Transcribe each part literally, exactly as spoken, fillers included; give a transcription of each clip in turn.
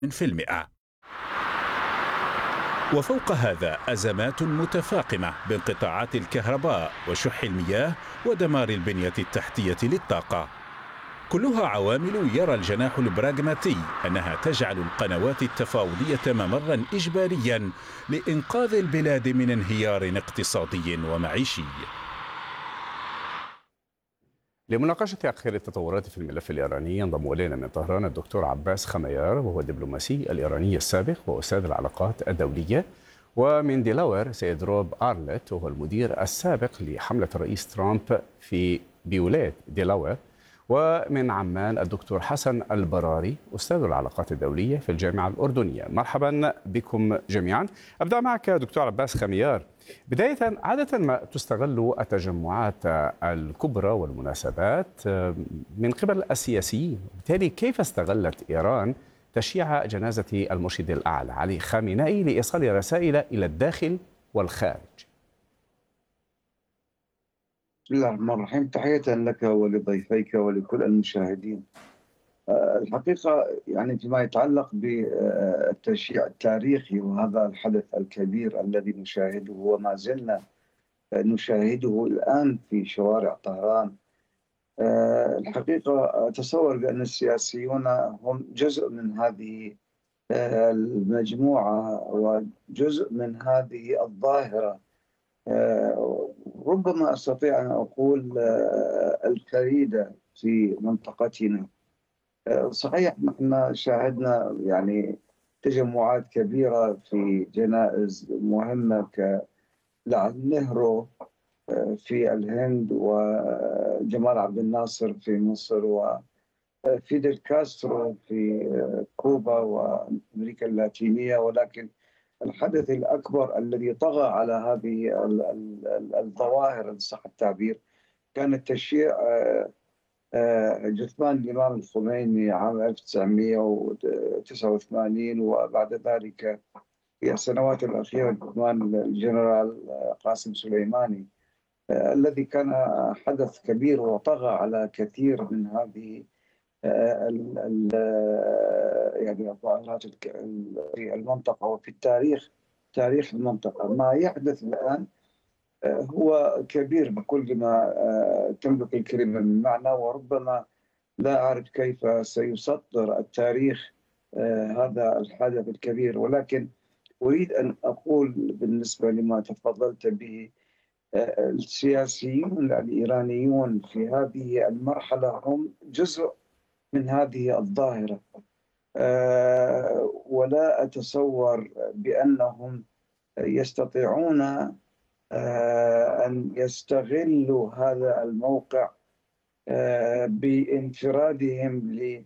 في المئة. وفوق هذا أزمات متفاقمة بانقطاعات الكهرباء وشح المياه ودمار البنية التحتية للطاقة، كلها عوامل يرى الجناح البراغماتي أنها تجعل القنوات التفاوضية ممرا إجباريا لإنقاذ البلاد من انهيار اقتصادي ومعيشي. لمناقشة آخر التطورات في الملف الإيراني ينضم إلينا من طهران الدكتور عباس خميار، وهو الدبلوماسي الإيراني السابق وأستاذ العلاقات الدولية، ومن ديلاوير سيد روب أرلت، وهو المدير السابق لحملة الرئيس ترامب في بولاية ديلاوير، ومن عمان الدكتور حسن البراري أستاذ العلاقات الدولية في الجامعة الأردنية. مرحبا بكم جميعا. أبدأ معك دكتور عباس خميار. بداية، عادة ما تستغل التجمعات الكبرى والمناسبات من قبل السياسيين، بالتالي كيف استغلت إيران تشييع جنازة المرشد الأعلى علي خامنئي لإيصال رسائل إلى الداخل والخارج؟ بسم الله الرحمن الرحيم. تحية لك ولضيفيك ولكل المشاهدين. الحقيقة يعني فيما يتعلق بالتشييع التاريخي وهذا الحدث الكبير الذي نشاهده وما زلنا نشاهده الآن في شوارع طهران، الحقيقة أتصور بأن السياسيون هم جزء من هذه المجموعة وجزء من هذه الظاهرة. ربما أستطيع أن أقول الفريدة في منطقتنا. صحيح نحن شاهدنا يعني تجمعات كبيرة في جنائز مهمة كلاعب نهرو في الهند، وجمال عبد الناصر في مصر، وفيدل كاسترو في كوبا وأمريكا اللاتينية، ولكن الحدث الأكبر الذي طغى على هذه الظواهر إن صح التعبير كان تشييع جثمان الإمام الخميني عام ألف وتسعمئة وتسعة وثمانين، وبعد ذلك في السنوات الأخيرة جثمان الجنرال قاسم سليماني، الذي كان حدث كبير وطغى على كثير من هذه يعني الظاهرات في المنطقة وفي التاريخ، تاريخ المنطقة. ما يحدث الآن هو كبير بكل ما تملك الكلمة من معنى، وربما لا أعرف كيف سيسطر التاريخ هذا الحدث الكبير، ولكن أريد أن أقول بالنسبة لما تفضلت به، السياسيون الإيرانيون في هذه المرحلة هم جزء من هذه الظاهرة، ولا أتصور بأنهم يستطيعون أن يستغلوا هذا الموقع بانفرادهم ل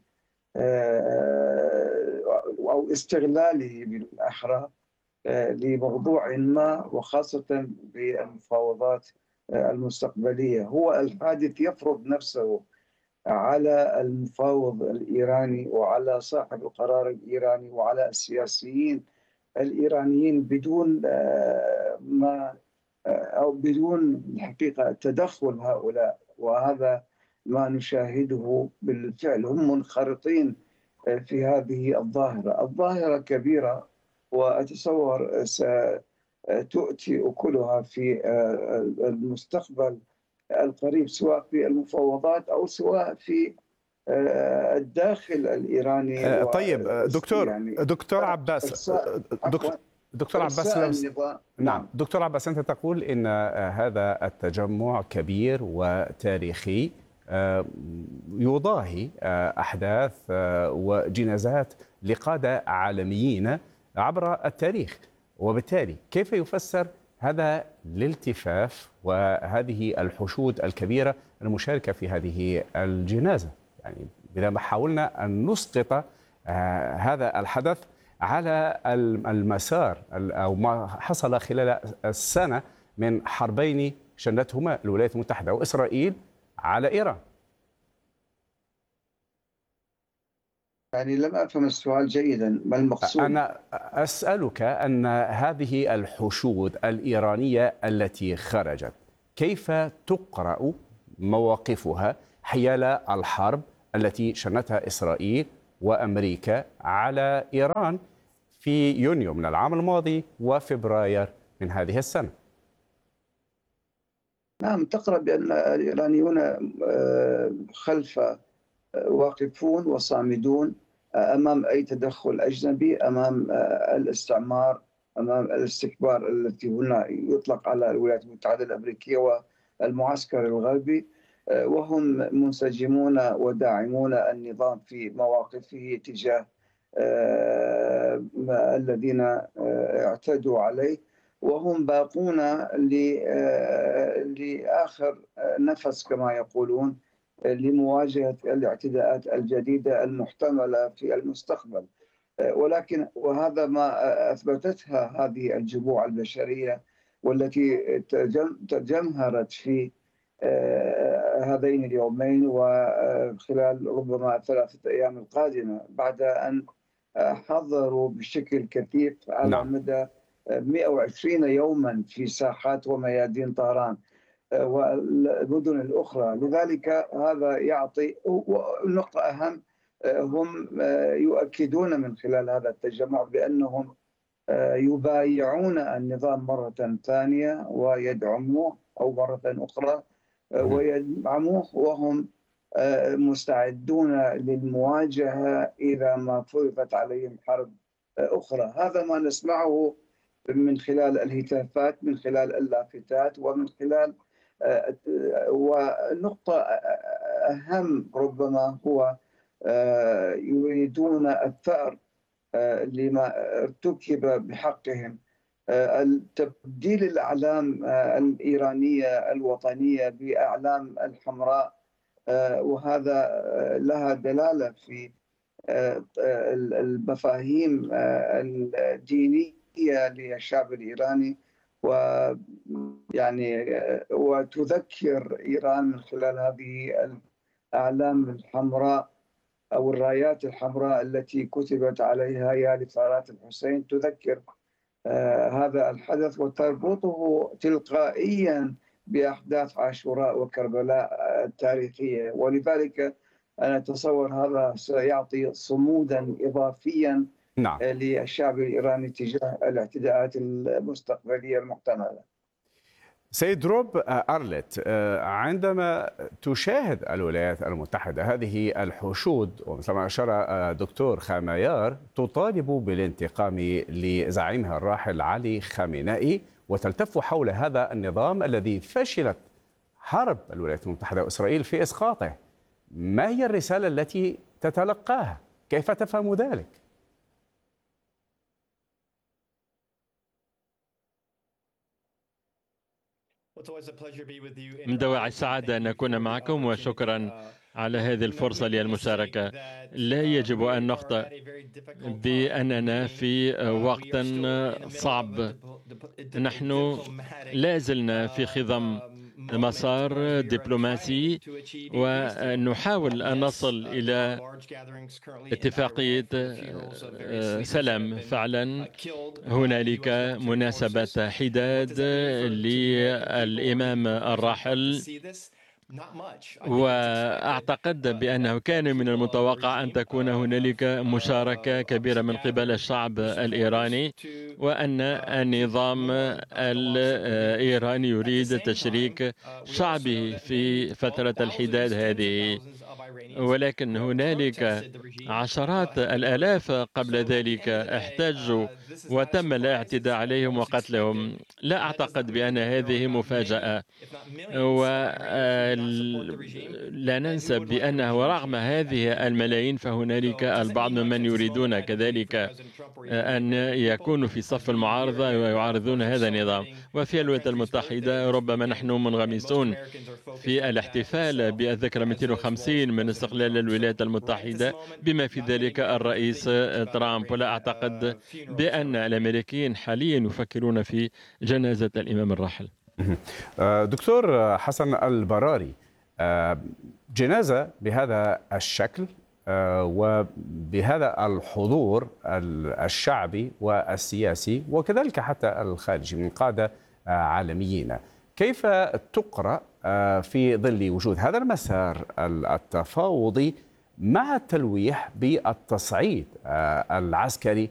أو استغلاله بالأحرى لموضوع ما، وخاصة بالمفاوضات المستقبلية. هو الحادث يفرض نفسه على المفاوض الإيراني وعلى صاحب القرار الإيراني وعلى السياسيين الإيرانيين بدون ما أو بدون الحقيقة تدخل هؤلاء، وهذا ما نشاهده بالفعل. هم منخرطين في هذه الظاهرة. الظاهرة كبيرة، وأتصور ستؤتي أكلها في المستقبل القريب، سواء في المفاوضات أو سواء في الداخل الإيراني. طيب دكتور يعني دكتور عباس دكتور دكتور عباس نعم دكتور عباس، أنت تقول إن هذا التجمع كبير وتاريخي يضاهي أحداث وجنازات لقادة عالميين عبر التاريخ، وبالتالي كيف يفسر هذا الالتفاف وهذه الحشود الكبيرة المشاركة في هذه الجنازة؟ يعني إذا ما حاولنا أن نسقط هذا الحدث على المسار أو ما حصل خلال السنة من حربين شنتهما الولايات المتحدة وإسرائيل على إيران. يعني لم أفهم السؤال جيدا، ما المقصود؟ أنا أسألك أن هذه الحشود الإيرانية التي خرجت كيف تقرأ مواقفها حيال الحرب التي شنتها إسرائيل وأمريكا على إيران في يونيو من العام الماضي وفبراير من هذه السنة. نعم، تقرأ بأن الإيرانيون خلف واقفون وصامدون أمام أي تدخل أجنبي، أمام الاستعمار، أمام الاستكبار التي هنا يطلق على الولايات المتحدة الأمريكية والمعسكر الغربي، وهم منسجمون وداعمون النظام في مواقفه تجاه الذين اعتدوا عليه، وهم باقون لآخر نفس كما يقولون لمواجهة الاعتداءات الجديدة المحتملة في المستقبل. ولكن وهذا ما أثبتتها هذه الجموع البشرية والتي تجمهرت في هذين اليومين وخلال ربما ثلاثة أيام القادمة، بعد أن حضروا بشكل كثيف على نعم. مدى مئة وعشرين يوما في ساحات وميادين طهران والمدن الأخرى. لذلك هذا يعطي نقطة أهم، هم يؤكدون من خلال هذا التجمع بأنهم يبايعون النظام مرة ثانية ويدعموه، أو مرة أخرى ويدعموه، وهم مستعدون للمواجهة إذا ما فرضت عليهم حرب أخرى. هذا ما نسمعه من خلال الهتافات، من خلال اللافتات، ومن خلال ونقطة أهم ربما هو يريدون الثأر لما ارتكب بحقهم، تبديل الأعلام الإيرانية الوطنية بأعلام الحمراء، وهذا لها دلالة في المفاهيم الدينية للشعب الإيراني، ويعني وتذكر إيران من خلال هذه الأعلام الحمراء أو الرايات الحمراء التي كتبت عليها يا لثارات الحسين، تذكر آه هذا الحدث وتربطه تلقائيا بأحداث عاشوراء وكربلاء التاريخية. ولذلك أنا أتصور هذا سيعطي صمودا إضافيا نعم. للشعب الإيراني تجاه الاعتداءات المستقبلية المحتملة. سيد روب أرلت، عندما تشاهد الولايات المتحدة هذه الحشود، ومثل ما أشار دكتور خاميار، تطالب بالانتقام لزعيمها الراحل علي خامنئي، وتلتف حول هذا النظام الذي فشلت حرب الولايات المتحدة وإسرائيل في إسقاطه، ما هي الرسالة التي تتلقاها؟ كيف تفهم ذلك؟ من دواعي السعادة أن أكون معكم، وشكرا على هذه الفرصة للمشاركة. لا يجب أن نخطئ بأننا في وقت صعب، نحن لا زلنا في خضم مسار دبلوماسي ونحاول أن نصل إلى اتفاقية سلام. فعلا هنالك مناسبة حداد للإمام الراحل، وأعتقد بأنه كان من المتوقع أن تكون هنالك مشاركة كبيرة من قبل الشعب الإيراني، وأن النظام الإيراني يريد تشريك شعبه في فترة الحداد هذه، ولكن هنالك عشرات الآلاف قبل ذلك احتجوا وتم الاعتداء عليهم وقتلهم. لا أعتقد بأن هذه مفاجأة، ولا ننسى بأنه رغم هذه الملايين فهنالك البعض ممن يريدون كذلك أن يكونوا في صف المعارضة ويعارضون هذا النظام. وفي الولايات المتحدة ربما نحن منغمسون في الاحتفال بالذكرى مئتين وخمسين من استقلال الولايات المتحدة، بما في ذلك الرئيس ترامب. ولا أعتقد بأن الأمريكيين حاليا يفكرون في جنازة الإمام الراحل. دكتور حسن البراري، جنازة بهذا الشكل وبهذا الحضور الشعبي والسياسي وكذلك حتى الخارجي من قادة عالميين، كيف تقرأ في ظل وجود هذا المسار التفاوضي مع التلويح بالتصعيد العسكري